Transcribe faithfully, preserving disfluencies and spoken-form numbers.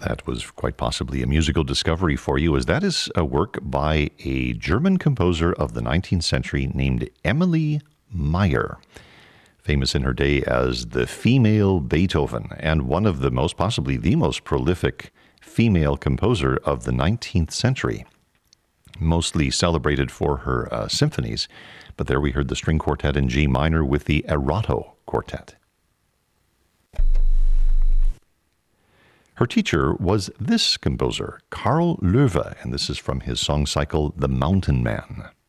That was quite possibly a musical discovery for you, as that is a work by a German composer of the nineteenth century named Emilie Meyer, famous in her day as the female Beethoven, and one of the most, possibly the most prolific female composer of the nineteenth century, mostly celebrated for her uh, symphonies. But there we heard the string quartet in G minor with the Erato Quartet. Her teacher was this composer, Karl Löwe, and this is from his song cycle, The Mountain Man.